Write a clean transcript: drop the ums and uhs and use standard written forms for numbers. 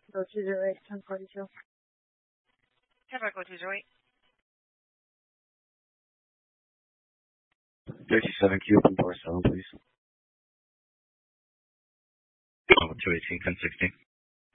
Go 208, 1042. Quebec, go 208. 37Q, open door 7, please. 218, 1016.